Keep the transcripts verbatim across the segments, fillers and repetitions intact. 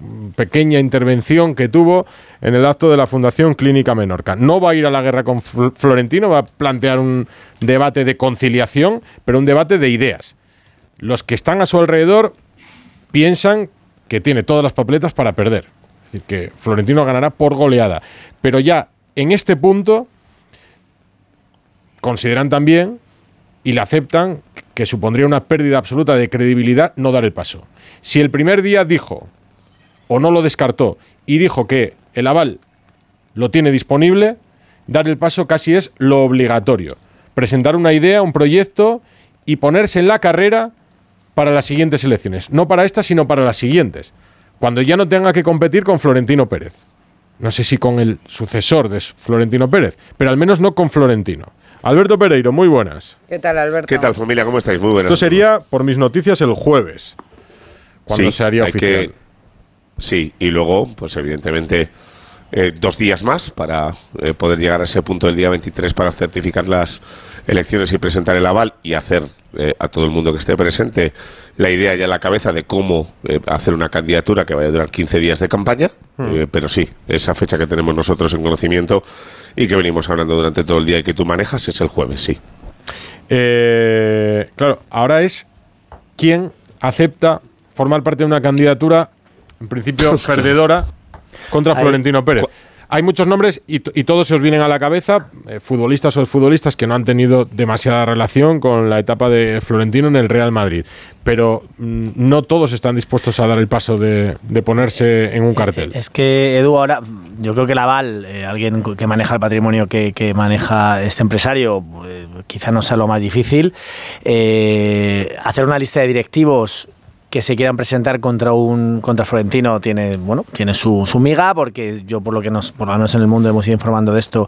pequeña intervención que tuvo en el acto de la Fundación Clínica Menorca. No va a ir a la guerra con Florentino, va a plantear un debate de conciliación, pero un debate de ideas. Los que están a su alrededor piensan que tiene todas las papeletas para perder. Es decir, que Florentino ganará por goleada. Pero ya en este punto consideran también y le aceptan que supondría una pérdida absoluta de credibilidad no dar el paso. Si el primer día dijo, o no lo descartó, y dijo que el aval lo tiene disponible, dar el paso casi es lo obligatorio. Presentar una idea, un proyecto y ponerse en la carrera para las siguientes elecciones. No para estas, sino para las siguientes. Cuando ya no tenga que competir con Florentino Pérez. No sé si con el sucesor de Florentino Pérez, pero al menos no con Florentino. Alberto Pereiro, muy buenas. ¿Qué tal, Alberto? ¿Qué tal, familia? ¿Cómo estáis? Muy buenas. Esto sería, por mis noticias, el jueves, cuando sí, se haría oficial. Que, sí, y luego, pues evidentemente, eh, dos días más para eh, poder llegar a ese punto del día veintitrés para certificar las elecciones y presentar el aval y hacer eh, a todo el mundo que esté presente la idea ya en la cabeza de cómo eh, hacer una candidatura que vaya a durar quince días de campaña. Mm. Eh, pero sí, esa fecha que tenemos nosotros en conocimiento y que venimos hablando durante todo el día y que tú manejas es el jueves, sí. Eh, claro, ahora es quién acepta formar parte de una candidatura, en principio perdedora, contra Florentino Pérez. Hay muchos nombres y, y todos se os vienen a la cabeza, eh, futbolistas o futbolistas que no han tenido demasiada relación con la etapa de Florentino en el Real Madrid. Pero mmm, no todos están dispuestos a dar el paso de, de ponerse en un cartel. Es que, Edu, ahora yo creo que el aval, eh, alguien que maneja el patrimonio que, que maneja este empresario, eh, quizá no sea lo más difícil. Eh, hacer una lista de directivos que se quieran presentar contra un contra Florentino tiene bueno tiene su, su miga, porque yo por lo que nos por lo menos en el mundo hemos ido informando de esto,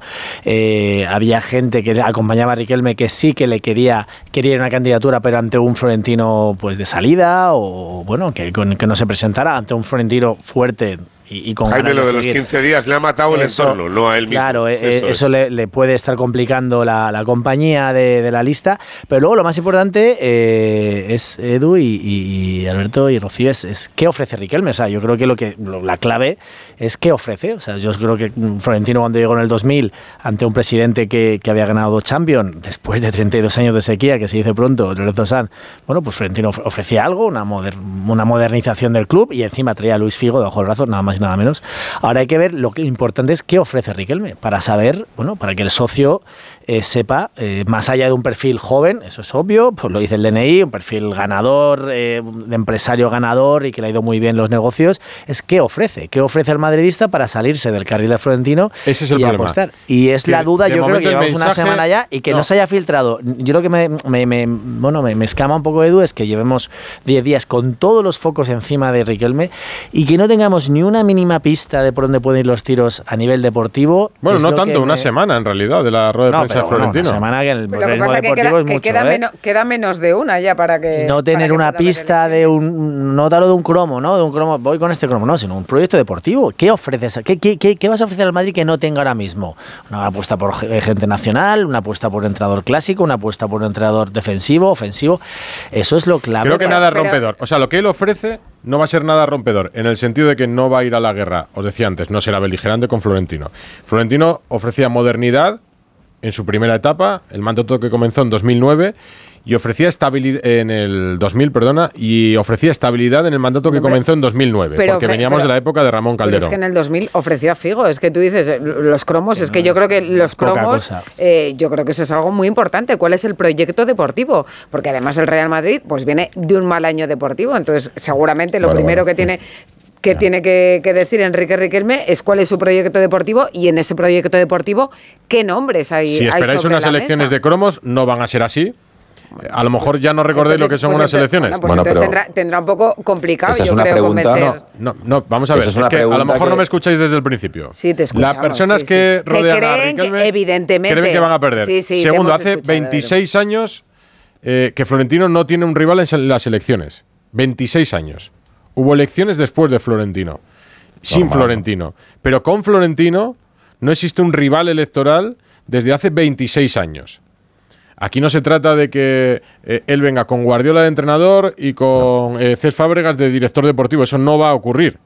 eh, había gente que acompañaba a Riquelme que sí que le quería quería una candidatura, pero ante un Florentino pues de salida, o bueno que, que no se presentara ante un Florentino fuerte. Y, y con Jaime, lo de, de los seguir. quince días le ha matado eso, el entorno, no a él mismo. Claro, eso, eso le, le puede estar complicando la, la compañía de, de la lista. Pero luego lo más importante eh, es, Edu y, y, y Alberto y Rocío, es, es qué ofrece Riquelme. O sea, yo creo que, lo que lo, la clave es qué ofrece. O sea, yo creo que Florentino, cuando llegó en el dos mil ante un presidente que, que había ganado dos Champions, después de treinta y dos años de sequía, que se dice pronto, Lorenzo Sanz, bueno, pues Florentino ofrecía algo, una, moder, una modernización del club, y encima traía a Luis Figo debajo del brazo, nada más y nada menos. Ahora hay que ver, lo que importante es qué ofrece Riquelme, para saber, bueno, para que el socio eh, sepa, eh, más allá de un perfil joven, eso es obvio, pues lo dice el D N I, un perfil ganador, eh, de empresario ganador y que le ha ido muy bien los negocios, es qué ofrece, qué ofrece el madridista para salirse del carril de Florentino. Ese es el y problema. apostar. Y es que la duda, yo creo que llevamos mensaje, una semana ya y que no. no se haya filtrado. Yo creo que me, me, me, bueno, me, me escama un poco, Edu, es que llevemos diez días con todos los focos encima de Riquelme y que no tengamos ni una mínima pista de por dónde pueden ir los tiros a nivel deportivo. Bueno, no tanto, una me... semana en realidad de la rueda de no, prensa de Florentino. Una semana que el pero ritmo que deportivo queda, es mucho, que queda, ¿eh? menos, queda menos de una ya para que... No tener que una pista de un... No darlo de un cromo, ¿no? De un cromo, voy con este cromo, no, sino un proyecto deportivo. ¿Qué ofreces? ¿Qué, qué, qué, qué vas a ofrecer al Madrid que no tenga ahora mismo? Una apuesta por gente nacional, una apuesta por un entrenador clásico, una apuesta por un entrenador defensivo, ofensivo. Eso es lo clave. Creo que nada rompedor. O sea, lo que él ofrece no va a ser nada rompedor, en el sentido de que no va a ir a la guerra. Os decía antes, no será beligerante con Florentino. Florentino ofrecía modernidad en su primera etapa, el mandato que comenzó en dos mil nueve, y ofrecía estabilidad en el dos mil, perdona, y ofrecía estabilidad en el mandato que Hombre, comenzó en dos mil nueve, pero, porque veníamos pero, de la época de Ramón Calderón. Pero es que en el dos mil ofreció a Figo, es que tú dices, los cromos, es que yo creo que los cromos, eh, yo creo que eso es algo muy importante. ¿Cuál es el proyecto deportivo? Porque además el Real Madrid pues viene de un mal año deportivo, entonces seguramente lo bueno, primero bueno. que tiene... que claro. tiene que, que decir Enrique Riquelme es cuál es su proyecto deportivo, y en ese proyecto deportivo, ¿qué nombres hay? Si esperáis hay sobre unas la elecciones mesa? de cromos, no van a ser así. A lo mejor pues, ya no recordéis entonces, lo que son pues unas entonces, elecciones. Bueno, pues bueno, entonces pero tendrá, tendrá un poco complicado, es yo una creo, pregunta, convencer. No, no, no, vamos a ver. Es, es que a lo mejor que... no me escucháis desde el principio. Sí, te escuchamos. Las personas sí, que sí. rodean que a creen Riquelme que, evidentemente, creen que van a perder. Sí, sí, Segundo, hace veintiséis años eh, que Florentino no tiene un rival en las elecciones. veintiséis años. Hubo elecciones después de Florentino. Sin Normal. Florentino. Pero con Florentino no existe un rival electoral desde hace veintiséis años. Aquí no se trata de que eh, él venga con Guardiola de entrenador y con eh, Cés Fábregas de director deportivo. Eso no va a ocurrir.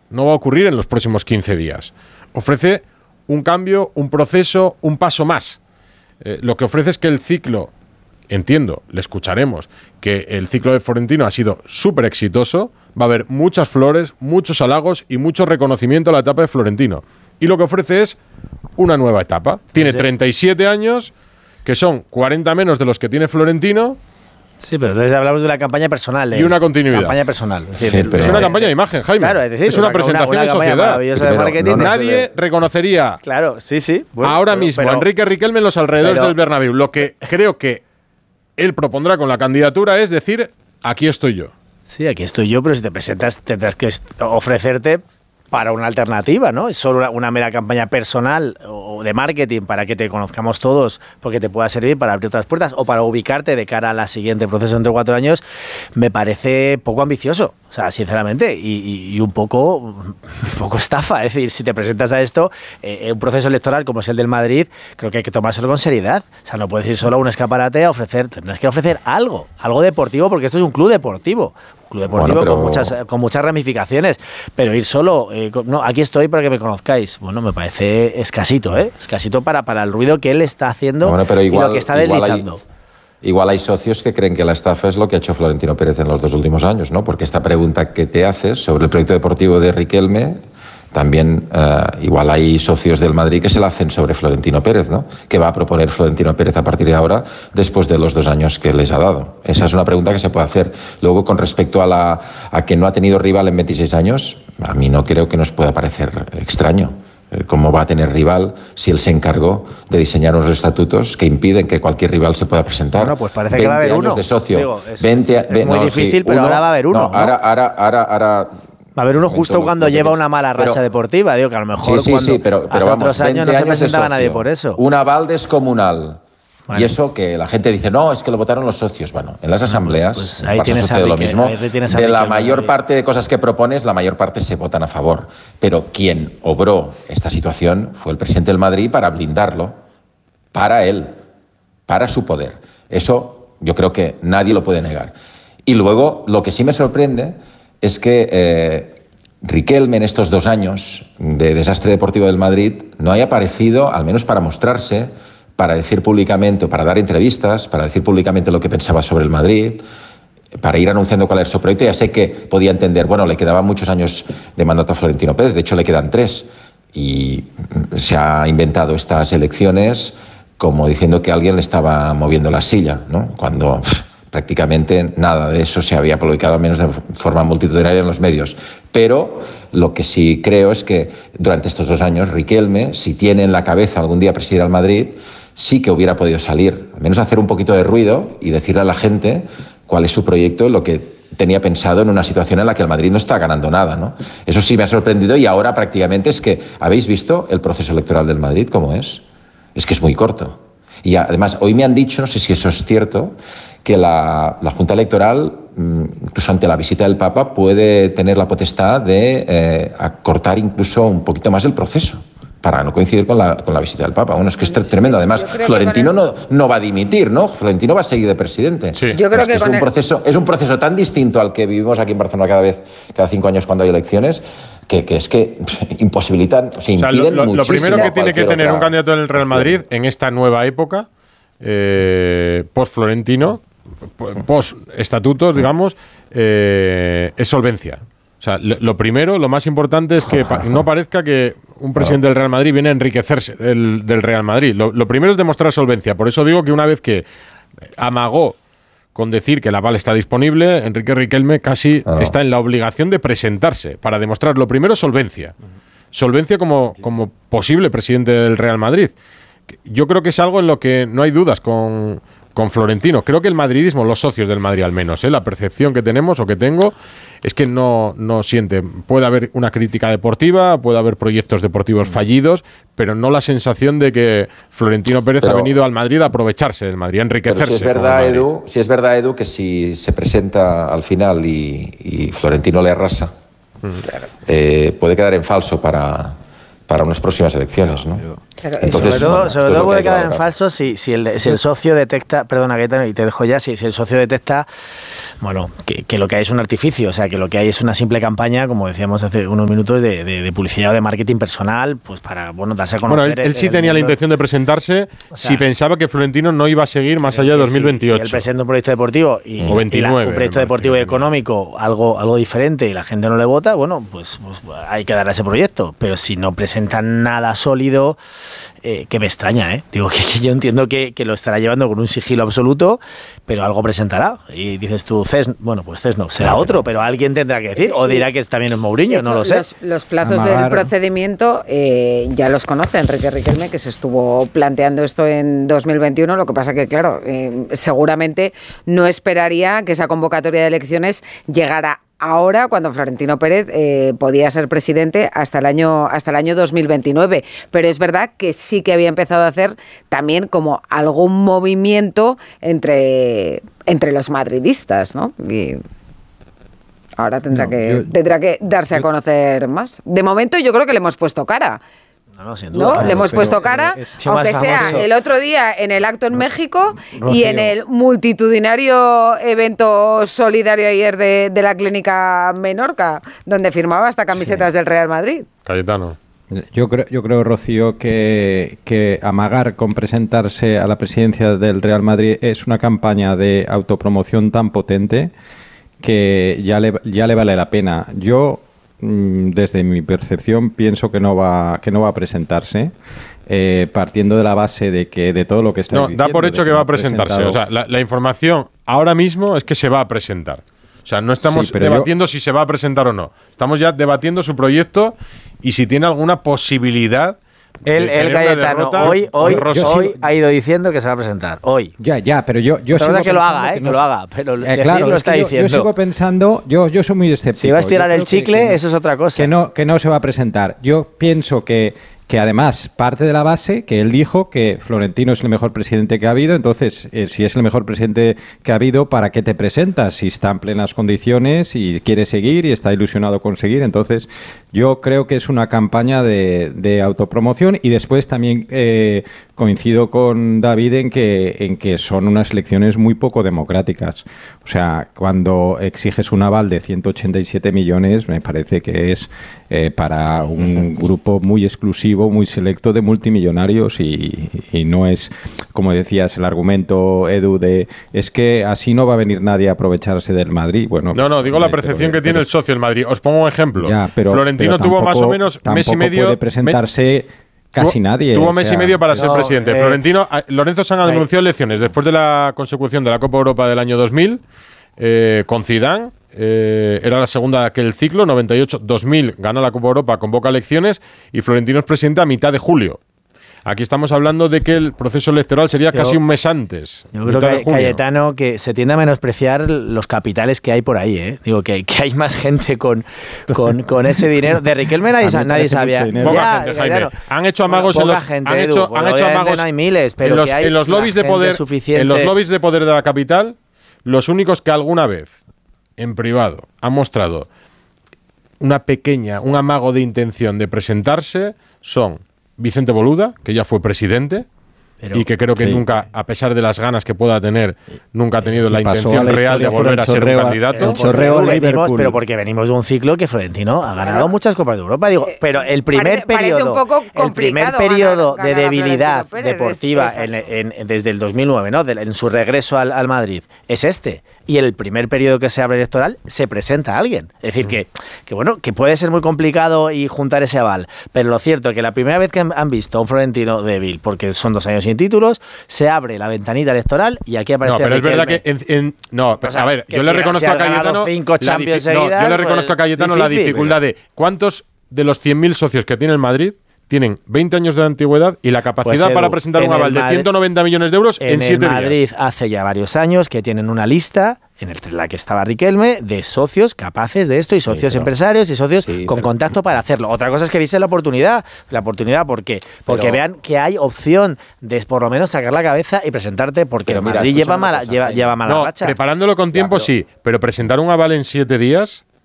no va a ocurrir en los próximos quince días. Ofrece un cambio, un proceso, un paso más. Eh, lo que ofrece es que el ciclo, entiendo, le escucharemos, que el ciclo de Florentino ha sido súper exitoso, va a haber muchas flores, muchos halagos y mucho reconocimiento a la etapa de Florentino. Y lo que ofrece es una nueva etapa. Tiene treinta y siete años, que son cuarenta menos de los que tiene Florentino. Sí, pero entonces hablamos de una campaña personal. Y una continuidad. Campaña personal. Es, decir, sí, pero es una campaña de imagen, Jaime. Claro, es decir, es una, una presentación una, una de sociedad. De marketing, no, nadie de... reconocería claro, sí, sí. Bueno, ahora pero, mismo pero, a Enrique Riquelme en los alrededores pero, del Bernabéu. Lo que creo que él propondrá con la candidatura es decir, aquí estoy yo. Sí, aquí estoy yo, pero si te presentas tendrás que ofrecerte para una alternativa, ¿no? Es solo una, una mera campaña personal o de marketing para que te conozcamos todos, porque te pueda servir para abrir otras puertas o para ubicarte de cara a la siguiente proceso entre cuatro años, me parece poco ambicioso, o sea, sinceramente, y, y, y un poco un poco estafa. Es decir, si te presentas a esto, eh, un proceso electoral como es el del Madrid, creo que hay que tomárselo con seriedad. O sea, no puedes ir solo a un escaparate a ofrecer, tendrás que ofrecer algo, algo deportivo, porque esto es un club deportivo. Club deportivo bueno, pero... con muchas con muchas ramificaciones, pero ir solo, eh, con, no, aquí estoy para que me conozcáis, bueno, me parece escasito, ¿eh? Escasito para, para el ruido que él está haciendo bueno, pero igual, y lo que está deslizando. Igual hay, igual hay socios que creen que la estafa es lo que ha hecho Florentino Pérez en los dos últimos años, ¿no? Porque esta pregunta que te haces sobre el proyecto deportivo de Riquelme, también uh, igual hay socios del Madrid que se la hacen sobre Florentino Pérez, ¿no? ¿Qué va a proponer Florentino Pérez a partir de ahora después de los dos años que les ha dado? Esa es una pregunta que se puede hacer. Luego, con respecto a, la, a que no ha tenido rival en veintiséis años, a mí no creo que nos pueda parecer extraño. ¿Cómo va a tener rival si él se encargó de diseñar unos estatutos que impiden que cualquier rival se pueda presentar? Bueno, pues parece que va a haber uno. De socio. Digo, es, veinte, es muy no, difícil, sí, pero uno, ahora va a haber uno. No, ¿no? Ahora, ahora, ahora, ahora va a haber uno justo cuando lleva una mala racha pero, deportiva. Digo que a lo mejor sí, sí, cuando sí, pero, pero hace vamos, otros años no se presentaba nadie por eso. Un aval descomunal. Bueno. Y eso que la gente dice, no, es que lo votaron los socios. Bueno, en las asambleas pues, pues ahí tienes a lo mismo. Tienes a de la mayor parte de cosas que propones, la mayor parte se votan a favor. Pero quien obró esta situación fue el presidente del Madrid para blindarlo, para él, para su poder. Eso yo creo que nadie lo puede negar. Y luego, lo que sí me sorprende es que eh, Riquelme en estos dos años de desastre deportivo del Madrid no haya aparecido, al menos para mostrarse, para decir públicamente, para dar entrevistas, para decir públicamente lo que pensaba sobre el Madrid, para ir anunciando cuál era su proyecto. Ya sé que podía entender, bueno, le quedaban muchos años de mandato a Florentino Pérez, de hecho le quedan tres, y se ha inventado estas elecciones como diciendo que alguien le estaba moviendo la silla, ¿no? Cuando pff, prácticamente nada de eso se había publicado, al menos de forma multitudinaria en los medios. Pero lo que sí creo es que durante estos dos años Riquelme, si tiene en la cabeza algún día presidir al Madrid, sí que hubiera podido salir, al menos hacer un poquito de ruido y decirle a la gente cuál es su proyecto, lo que tenía pensado en una situación en la que el Madrid no está ganando nada, ¿no? Eso sí me ha sorprendido y ahora prácticamente es que, ¿habéis visto el proceso electoral del Madrid cómo es? Es que es muy corto. Y además, hoy me han dicho, no sé si eso es cierto, que la, la Junta Electoral, incluso ante la visita del Papa, puede tener la potestad de eh, acortar incluso un poquito más el proceso, para no coincidir con la, con la visita del Papa. Bueno, es que es tremendo. Además, Florentino el... no, no va a dimitir, ¿no? Florentino va a seguir de presidente. Sí. Yo creo es que, que es, un el... proceso, es un proceso tan distinto al que vivimos aquí en Barcelona cada vez, cada cinco años cuando hay elecciones, que, que es que imposibilitan, o sea, impiden o sea, lo, lo, lo primero que tiene que tener otra... un candidato del Real Madrid en esta nueva época, eh, post-Florentino, post-estatutos, digamos, eh, es solvencia. O sea, lo, lo primero, lo más importante es que pa no parezca que un presidente del Real Madrid viene a enriquecerse del, del Real Madrid. Lo, lo primero es demostrar solvencia. Por eso digo que una vez que amagó con decir que el aval está disponible, Enrique Riquelme casi oh. está en la obligación de presentarse para demostrar, lo primero, solvencia. Solvencia como, como posible presidente del Real Madrid. Yo creo que es algo en lo que no hay dudas con, con Florentino. Creo que el madridismo, los socios del Madrid al menos, ¿eh? la percepción que tenemos o que tengo es que no, no siente. Puede haber una crítica deportiva, puede haber proyectos deportivos fallidos, pero no la sensación de que Florentino Pérez pero, ha venido al Madrid a aprovecharse del Madrid, a enriquecerse. Pero si es verdad, Edu, si es verdad, Edu, que si se presenta al final y, y Florentino le arrasa, uh-huh. eh, puede quedar en falso para, para unas próximas elecciones, ¿no? Entonces, sobre todo, bueno, sobre esto es todo lo que puede hay que quedar en valorar. falso si, si, el, si el socio detecta, perdona Gaetano, y te dejo ya, si, si el socio detecta, bueno, que, que lo que hay es un artificio, o sea, que lo que hay es una simple campaña, como decíamos hace unos minutos, de, de, de publicidad o de marketing personal, pues para, bueno, darse a conocer. Bueno, él, él sí tenía la intención de presentarse o sea, si pensaba que Florentino no iba a seguir más allá de dos mil veintiocho. Si, si él presenta un proyecto deportivo y, o veintinueve, y la, un proyecto deportivo y económico, algo, algo diferente, y la gente no le vota, bueno, pues, pues hay que darle a ese proyecto. Pero si no presentan nada sólido, eh, que me extraña, ¿eh? Digo que, que yo entiendo que, que lo estará llevando con un sigilo absoluto, pero algo presentará. Y dices tú, Ces, bueno, pues Ces no, será otro, pero alguien tendrá que decir, o dirá que también es Mourinho, no lo sé. Los, los plazos Amagar. del procedimiento eh, ya los conoce Enrique Riquelme, que se estuvo planteando esto en dos mil veintiuno, lo que pasa que, claro, eh, seguramente no esperaría que esa convocatoria de elecciones llegara ahora, cuando Florentino Pérez eh, podía ser presidente hasta el año hasta el año dos mil veintinueve, pero es verdad que sí que había empezado a hacer también como algún movimiento entre entre los madridistas, ¿no? Y ahora tendrá no, que yo, tendrá que darse yo, a conocer más. De momento yo creo que le hemos puesto cara. No, no, sin duda. ¿No? Claro, le hemos puesto cara, es, aunque sea el otro día en el acto en México Rocío. y en el multitudinario evento solidario ayer de, de la Clínica Menorca, donde firmaba hasta camisetas sí. del Real Madrid. Cayetano. Yo creo, yo creo, Rocío, que, que amagar con presentarse a la presidencia del Real Madrid es una campaña de autopromoción tan potente que ya le, ya le vale la pena. Yo... desde mi percepción pienso que no va que no va a presentarse, eh, partiendo de la base de que de todo lo que está no, diciendo, da por hecho que, que va a presentarse. Presentado... O sea, la, la información ahora mismo es que se va a presentar. O sea, no estamos sí, debatiendo yo... si se va a presentar o no. Estamos ya debatiendo su proyecto y si tiene alguna posibilidad. El, el Cayetano hoy, hoy, hoy ha ido diciendo que se va a presentar. Hoy. Ya, ya, pero yo, yo sigo que lo haga, ¿eh? Que, no, que lo haga. Pero eh, claro, lo está yo, diciendo. Yo sigo pensando, yo, yo soy muy escéptico. Si va a estirar el chicle, que, que, eso es otra cosa. Que no, que no se va a presentar. Yo pienso que, que además parte de la base que él dijo que Florentino es el mejor presidente que ha habido. Entonces, eh, si es el mejor presidente que ha habido, ¿para qué te presentas? Si está en plenas condiciones y quiere seguir y está ilusionado con seguir. Entonces, yo creo que es una campaña de, de autopromoción y después también eh, coincido con David en que, en que son unas elecciones muy poco democráticas. O sea, cuando exiges un aval de ciento ochenta y siete millones, me parece que es eh, para un grupo muy exclusivo, muy selecto de multimillonarios y, y no es, como decías, el argumento, Edu, de es que así no va a venir nadie a aprovecharse del Madrid. Bueno, no, no, digo la percepción pero, que tiene pero, el socio del Madrid. Os pongo un ejemplo. Ya, pero, Florentino pero tampoco, tuvo más o menos mes y medio. Puede presentarse me, casi nadie. Tuvo mes o sea, y medio para no, ser presidente. Eh, Florentino, Lorenzo Sanz anunció elecciones después de la consecución de la Copa Europa del año dos mil eh, con Zidane. Eh, era la segunda de aquel ciclo, noventa y ocho dos mil, gana la Copa Europa, convoca elecciones y Florentino es presidente a mitad de julio. Aquí estamos hablando de que el proceso electoral sería yo, casi un mes antes. Yo creo que, Cayetano, que se tiende a menospreciar los capitales que hay por ahí. ¿eh? Digo, que, que hay más gente con, con, con ese dinero. De Riquelme nadie, nadie sabía. Poca ya, gente, Jaime. Claro. Han hecho amagos bueno, en los, gente, han Edu, hecho, han hecho amagos no hay miles, pero en los, que hay en los lobbies de poder, suficiente. en los lobbies de poder de la capital, los únicos que alguna vez en privado han mostrado una pequeña, un amago de intención de presentarse son Vicente Boluda, que ya fue presidente, pero, y que creo que sí. nunca, a pesar de las ganas que pueda tener, nunca ha tenido la intención la real de volver a ser un candidato. El chorreo venimos, pero porque venimos de un ciclo que Florentino ha ganado muchas Copas de Europa. Digo, pero el primer parece, periodo, parece el primer periodo ganar, de debilidad Pérez, deportiva en, en, desde el dos mil nueve, ¿no? De, en su regreso al, al Madrid, es este. Y el primer periodo que se abre electoral se presenta a alguien. Es decir, que, que bueno, que puede ser muy complicado y juntar ese aval. Pero lo cierto es que la primera vez que han, han visto a un Florentino débil, porque son dos años sin títulos, se abre la ventanita electoral y aquí aparece. No, pero Riquelme. es verdad que en, en, no, o sea, a ver, yo si le reconozco si a Cayetano cinco Champions la, seguidas, no, yo le reconozco pues, a Cayetano difícil, la dificultad pero... de cuántos de los cien mil socios que tiene el Madrid tienen veinte años de antigüedad y la capacidad pues, Edu, para presentar un aval de ciento noventa millones de euros en, en siete días. En Madrid hace ya varios años que tienen una lista en la que estaba Riquelme, de socios capaces de esto y socios sí, pero, empresarios y socios sí, con pero, contacto para hacerlo. Otra cosa es que viesen la oportunidad. La oportunidad, ¿por qué? Porque pero, vean que hay opción de por lo menos sacar la cabeza y presentarte, porque el Madrid lleva mala, cosa, lleva, lleva mala no, racha. Preparándolo con tiempo, ya, pero, sí, pero presentar un aval en siete días...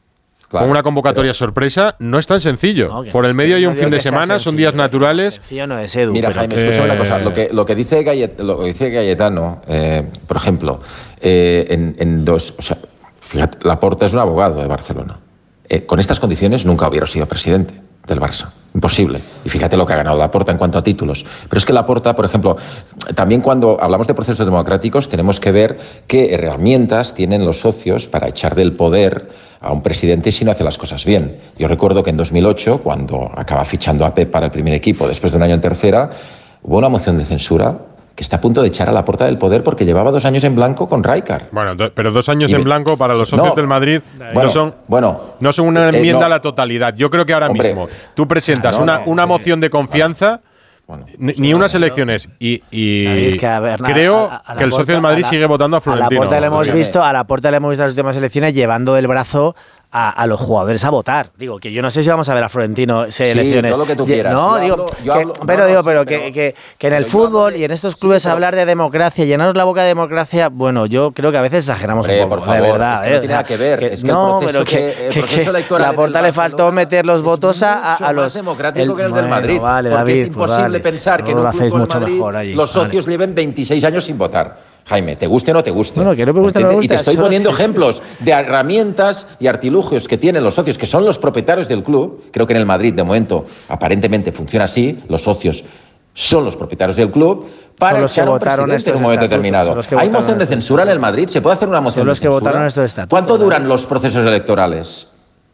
Claro, con una convocatoria pero, sorpresa, no es tan sencillo. No, Por el medio hay un fin de semana, son días naturales. Sencillo no es, Edu. Mira, Jaime, escucha eh, una cosa. Lo que, lo que dice, Gallet, lo que dice Cayetano, eh, por ejemplo, eh, en, en dos... O sea, fíjate, Laporta es un abogado de Barcelona. Eh, con estas condiciones nunca hubiera sido presidente del Barça. Imposible. Y fíjate lo que ha ganado Laporta en cuanto a títulos. Pero es que Laporta, por ejemplo, también cuando hablamos de procesos democráticos tenemos que ver qué herramientas tienen los socios para echar del poder a un presidente si no hace las cosas bien. Yo recuerdo que en dos mil ocho, cuando acaba fichando a Pep para el primer equipo, después de un año en tercera, hubo una moción de censura que está a punto de echar a Laporta del poder porque llevaba dos años en blanco con Rijkaard. Bueno, do, pero dos años y, en blanco para los socios no, del Madrid bueno, no, son, bueno, no son una enmienda eh, no, a la totalidad. Yo creo que ahora hombre, mismo tú presentas no, una, no, una moción de confianza, bueno, ni, ni unas elecciones, y, y que, ver, creo a, a, a que el socio del Madrid la, sigue votando a Florentino. A Laporta le hemos visto, a Laporta le hemos visto en las últimas elecciones llevando el brazo A, a los jugadores a votar. Digo, que yo no sé si vamos a ver a Florentino se sí, elecciones. Todo lo que tú quieras. No, yo digo, hablo, que, hablo, pero no, digo, no, pero, pero que, que, que en el fútbol de, y en estos clubes sí, hablar de democracia, llenaros la boca de democracia, bueno, yo creo que a veces exageramos hombre, un poco, por favor, de verdad. Es que no tiene nada que ver. Que, es que no, el pero que, que, que, que, que la Porta le faltó meter los votos a, a los... más democrático el, que el del Madrid. Bueno, vale, porque David, es imposible pues vale, pensar que en un club como el Madrid los socios lleven veintiséis años sin votar. Jaime, te guste o no te guste. Bueno, que no me gusta, no me gusta. Y te estoy poniendo ejemplos de herramientas y artilugios que tienen los socios, que son los propietarios del club. Creo que en el Madrid, de momento, aparentemente funciona así. Los socios son los propietarios del club para echar a un presidente en un momento determinado. ¿Hay moción de censura en el Madrid? ¿Se puede hacer una moción de censura? Son los que votaron estos estatutos. ¿Cuánto duran los procesos electorales?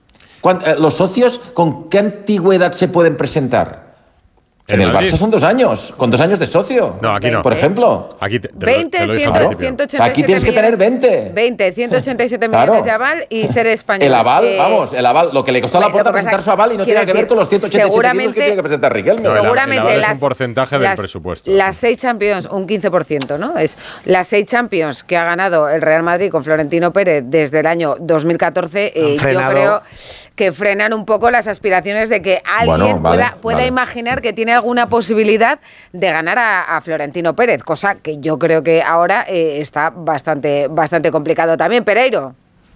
¿Los socios con qué antigüedad se pueden presentar? En el Barça son dos años, con dos años de socio. No, aquí no. Por ejemplo. Aquí te, te veinte, lo, te ciento ochenta y siete Aquí tienes que tener veinte. veinte, ciento ochenta y siete millones claro. de aval y ser español. El aval, eh, vamos, el aval, lo que le costó a Laporta presentar su aval y no tiene que ver con los ciento ochenta y siete kilos que tiene que presentar Riquelme. No, seguramente el, el las, es un porcentaje las, del presupuesto. Las seis Champions, un quince por ciento, ¿no? Es las seis Champions que ha ganado el Real Madrid con Florentino Pérez desde el año dos mil catorce, eh, yo creo que frenan un poco las aspiraciones de que alguien bueno, vale, pueda, pueda vale. imaginar que tiene alguna posibilidad de ganar a, a Florentino Pérez, cosa que yo creo que ahora eh, está bastante, bastante complicado también. Pereiro.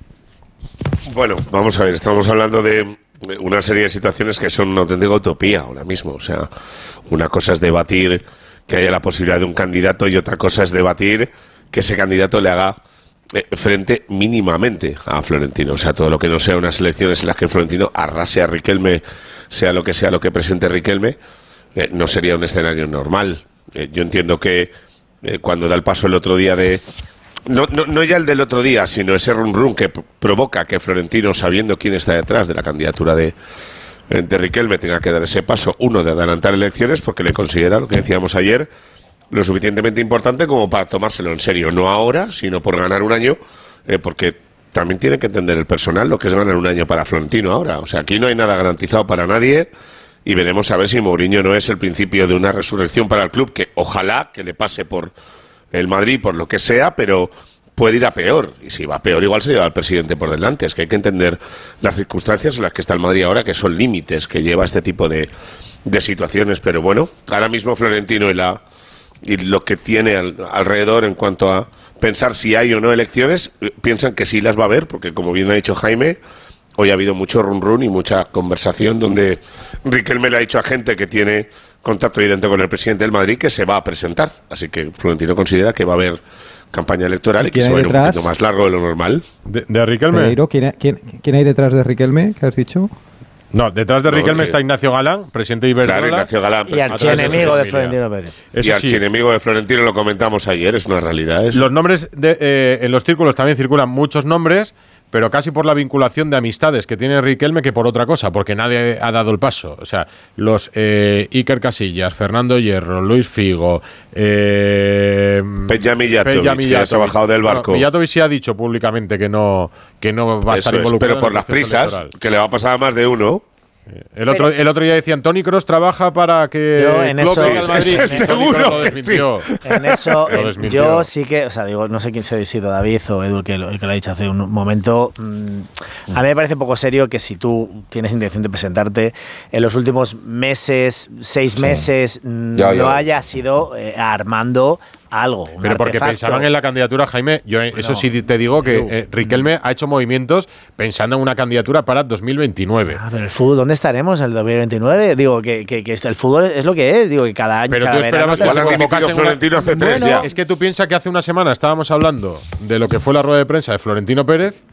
Bueno, vamos a ver, estamos hablando de una serie de situaciones que son una auténtica utopía ahora mismo. O sea, una cosa es debatir que haya la posibilidad de un candidato y otra cosa es debatir que ese candidato le haga frente mínimamente a Florentino. O sea, todo lo que no sea unas elecciones en las que Florentino arrase a Riquelme, sea lo que sea lo que presente Riquelme, eh, no sería un escenario normal. Eh, yo entiendo que eh, cuando da el paso el otro día de... No, no, no ya el del otro día, sino ese rum rum que provoca que Florentino, sabiendo quién está detrás de la candidatura de, de Riquelme, tenga que dar ese paso, uno, de adelantar elecciones, porque le considera, lo que decíamos ayer, lo suficientemente importante como para tomárselo en serio, no ahora, sino por ganar un año, eh, porque también tiene que entender el personal lo que es ganar un año para Florentino ahora. O sea, aquí no hay nada garantizado para nadie y veremos a ver si Mourinho no es el principio de una resurrección para el club, que ojalá que le pase por el Madrid, por lo que sea, pero puede ir a peor. Y si va a peor, igual se lleva al presidente por delante. Es que hay que entender las circunstancias en las que está el Madrid ahora, que son límites que lleva este tipo de, de situaciones. Pero bueno, ahora mismo Florentino y la... y lo que tiene al, alrededor en cuanto a pensar si hay o no elecciones, piensan que sí las va a haber, porque como bien ha dicho Jaime, hoy ha habido mucho run run y mucha conversación donde Riquelme le ha dicho a gente que tiene contacto directo con el presidente del Madrid que se va a presentar. Así que Florentino considera que va a haber campaña electoral y que se va a ir un poquito más largo de lo normal. ¿De, de Riquelme? Pereiro, ¿quién, quién, ¿Quién hay detrás de Riquelme? ¿Qué has dicho? No, detrás de Riquelme no, está Ignacio Galán, presidente de Iberdrola. Claro, Ignacio Galán. Y archienemigo de Florentino Pérez. Eso y archienemigo sí. de Florentino, lo comentamos ayer, es una realidad. Eso. Los nombres, de, eh, en los círculos también circulan muchos nombres, pero casi por la vinculación de amistades que tiene Riquelme que por otra cosa, porque nadie ha dado el paso. O sea, los eh, Iker Casillas, Fernando Hierro, Luis Figo, eh, Peja Mijatovic, que ha trabajado del barco. Bueno, Mijatovic sí ha dicho públicamente que no, que no va a Eso estar involucrado. Es, pero por las prisas, electoral. Que le va a pasar a más de uno. El otro, el otro día decían Toni Kroos trabaja para que yo en eso, Klopp al Madrid. Es seguro que sí. En eso en, yo sí que, o sea, digo, no sé quién se ha sido David o Edu el que, lo, el que lo ha dicho hace un momento. Mmm, a mí me parece poco serio que si tú tienes intención de presentarte en los últimos meses, seis sí. meses, yo, no yo. haya sido eh, armando algo. Pero porque artefacto. pensaban en la candidatura, Jaime. Yo bueno, eso sí te digo que eh, Riquelme ha hecho movimientos pensando en una candidatura para dos mil veintinueve. Ah, pero el fútbol, ¿dónde estaremos en el dos mil veintinueve? Digo, que, que, que el fútbol es lo que es. Digo, que cada año. Pero cada tú esperabas que se convocase Florentino hace tres bueno, ya. Es que tú piensas que hace una semana estábamos hablando de lo que fue la rueda de prensa de Florentino Pérez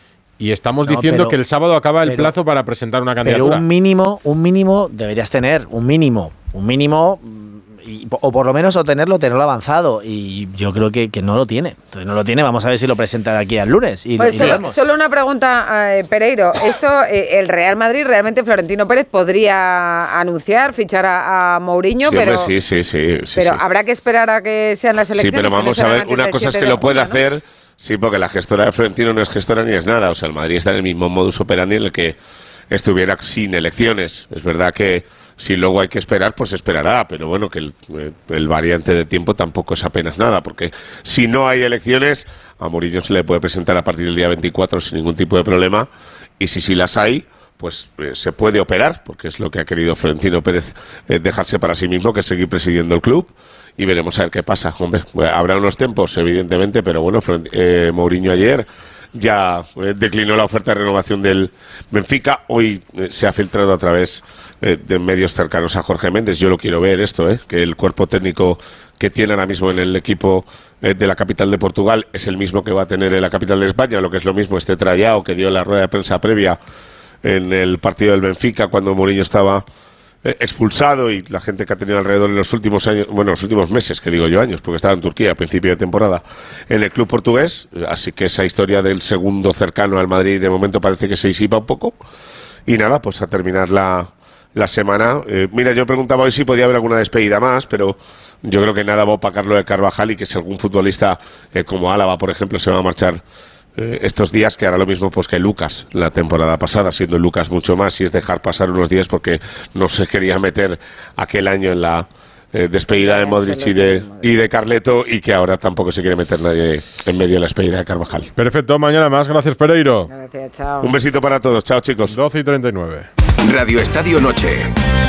y estamos no, diciendo pero, que el sábado acaba el pero, plazo para presentar una candidatura. Pero un mínimo, un mínimo deberías tener, un mínimo, un mínimo. Y, o por lo menos o tenerlo, tenerlo avanzado. Y yo creo que, que no lo tiene. Entonces no lo tiene. Vamos a ver si lo presenta aquí al lunes. Y, pues y solo, solo una pregunta, eh, Pereiro. Esto, eh, el Real Madrid, realmente Florentino Pérez podría anunciar, fichar a, a Mourinho, sí, pero, hombre, sí, sí, sí, sí, pero sí. habrá que esperar a que sean las elecciones. Sí, pero vamos a ver, una cosa es que lo puede hacer, ¿no? Sí, porque la gestora de Florentino no es gestora ni es nada. O sea, el Madrid está en el mismo modus operandi en el que estuviera sin elecciones. Es verdad que si luego hay que esperar, pues esperará, pero bueno, que el, el variante de tiempo tampoco es apenas nada, porque si no hay elecciones, a Mourinho se le puede presentar a partir del día veinticuatro sin ningún tipo de problema, y si sí las hay, pues eh, se puede operar, porque es lo que ha querido Florentino Pérez, eh, dejarse para sí mismo, que es seguir presidiendo el club, y veremos a ver qué pasa. Hombre, habrá unos tiempos, evidentemente, pero bueno, eh, Mourinho ayer ya eh, declinó la oferta de renovación del Benfica. Hoy eh, se ha filtrado a través eh, de medios cercanos a Jorge Méndez. Yo lo quiero ver esto, eh, que el cuerpo técnico que tiene ahora mismo en el equipo eh, de la capital de Portugal es el mismo que va a tener en la capital de España, lo que es lo mismo este trayao que dio la rueda de prensa previa en el partido del Benfica cuando Mourinho estaba expulsado, y la gente que ha tenido alrededor en los últimos años, bueno, los últimos meses, que digo yo años, porque estaba en Turquía a principio de temporada en el club portugués. Así que esa historia del segundo cercano al Madrid de momento parece que se disipa un poco. Y nada, pues a terminar la, la semana. Eh, mira, yo preguntaba hoy si podía haber alguna despedida más, pero yo creo que nada va a opacar lo de Carvajal, y que si algún futbolista eh, como Álava, por ejemplo, se va a marchar Eh, estos días, que hará lo mismo pues que Lucas la temporada pasada, siendo Lucas mucho más, y es dejar pasar unos días porque no se quería meter aquel año en la eh, despedida de Modric y de, y de Carleto, y que ahora tampoco se quiere meter nadie en medio de la despedida de Carvajal. Perfecto, mañana más. Gracias, Pereiro. Gracias, chao. Un besito para todos. Chao, chicos. doce y treinta y nueve. Radio Estadio Noche.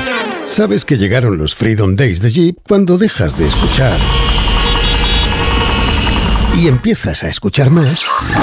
Sabes que llegaron los Freedom Days de Jeep cuando dejas de escuchar y empiezas a escuchar más.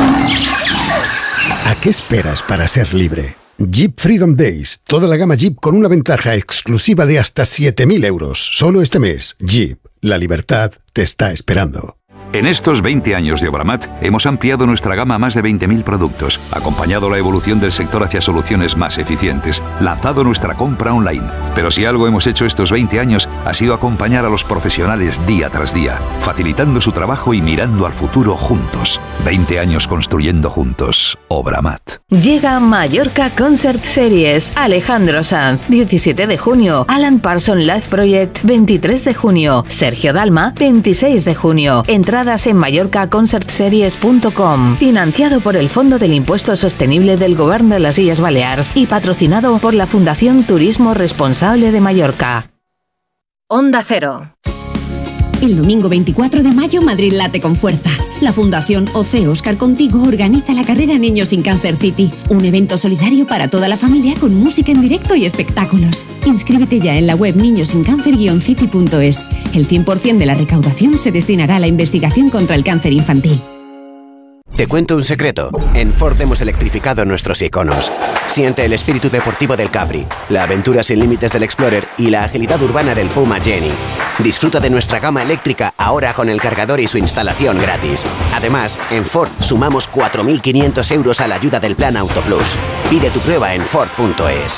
¿A qué esperas para ser libre? Jeep Freedom Days, toda la gama Jeep con una ventaja exclusiva de hasta siete mil euros. Solo este mes, Jeep, la libertad te está esperando. En estos veinte años de Obramat hemos ampliado nuestra gama a más de veinte mil productos, acompañado la evolución del sector hacia soluciones más eficientes, lanzado nuestra compra online. Pero si algo hemos hecho estos veinte años ha sido acompañar a los profesionales día tras día, facilitando su trabajo y mirando al futuro juntos. veinte años construyendo juntos. Obramat. Llega Mallorca Concert Series. Alejandro Sanz, diecisiete de junio. Alan Parsons Live Project, veintitrés de junio. Sergio Dalma, veintiséis de junio. Entrada en mallorca concert series punto com, financiado por el Fondo del Impuesto Sostenible del Govern de las Illes Balears y patrocinado por la Fundación Turismo Responsable de Mallorca. Onda Cero. El domingo veinticuatro de mayo, Madrid late con fuerza. La Fundación O C Oscar Contigo organiza la carrera Niños sin Cáncer City, un evento solidario para toda la familia con música en directo y espectáculos. Inscríbete ya en la web niños sin cáncer guion city punto es. El cien por ciento de la recaudación se destinará a la investigación contra el cáncer infantil. Te cuento un secreto. En Ford hemos electrificado nuestros iconos. Siente el espíritu deportivo del Capri, la aventura sin límites del Explorer y la agilidad urbana del Puma Jenny. Disfruta de nuestra gama eléctrica ahora con el cargador y su instalación gratis. Además, en Ford sumamos cuatro mil quinientos euros a la ayuda del Plan Auto Plus. Pide tu prueba en Ford punto es.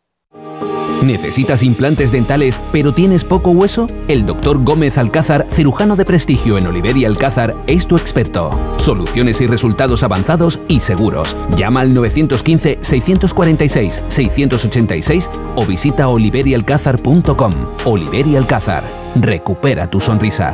¿Necesitas implantes dentales pero tienes poco hueso? El doctor Gómez Alcázar, cirujano de prestigio en Oliver y Alcázar, es tu experto. Soluciones y resultados avanzados y seguros. Llama al nueve uno cinco, seis cuatro seis, seis ocho seis o visita oliver y alcázar punto com. Oliver y Alcázar. Recupera tu sonrisa.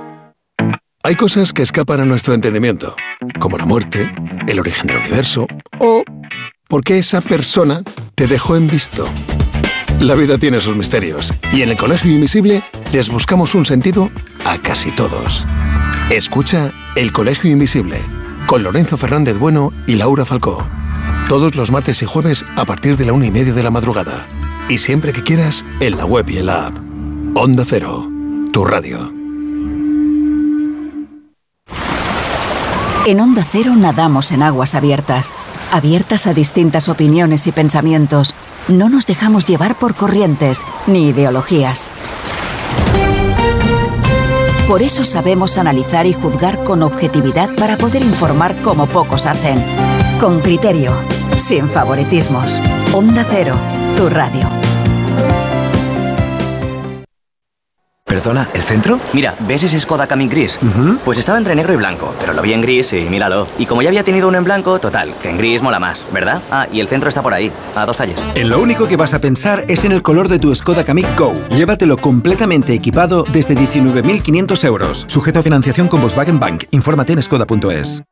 Hay cosas que escapan a nuestro entendimiento, como la muerte, el origen del universo o por qué esa persona te dejó en visto. La vida tiene sus misterios y en el Colegio Invisible les buscamos un sentido a casi todos. Escucha El Colegio Invisible con Lorenzo Fernández Bueno y Laura Falcó. Todos los martes y jueves a partir de la una y media de la madrugada. Y siempre que quieras en la web y en la app. Onda Cero, tu radio. En Onda Cero nadamos en aguas abiertas, abiertas a distintas opiniones y pensamientos. No nos dejamos llevar por corrientes ni ideologías. Por eso sabemos analizar y juzgar con objetividad para poder informar como pocos hacen. Con criterio, sin favoritismos. Onda Cero, tu radio. Perdona, ¿el centro? Mira, ¿ves ese Skoda Kamiq gris? Uh-huh. Pues estaba entre negro y blanco, pero lo vi en gris y míralo. Y como ya había tenido uno en blanco, total, que en gris mola más, ¿verdad? Ah, y el centro está por ahí, a dos calles. En lo único que vas a pensar es en el color de tu Skoda Kamiq Go. Llévatelo completamente equipado desde diecinueve mil quinientos euros. Sujeto a financiación con Volkswagen Bank. Infórmate en skoda punto es.